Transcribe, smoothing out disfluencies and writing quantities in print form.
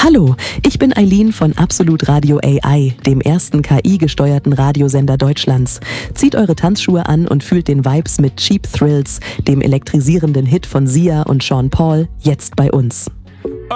Hallo, ich bin Eileen von Absolut Radio AI, dem ersten KI-gesteuerten Radiosender Deutschlands. Zieht eure Tanzschuhe an und fühlt den Vibes mit Cheap Thrills, dem elektrisierenden Hit von Sia und Sean Paul, jetzt bei uns.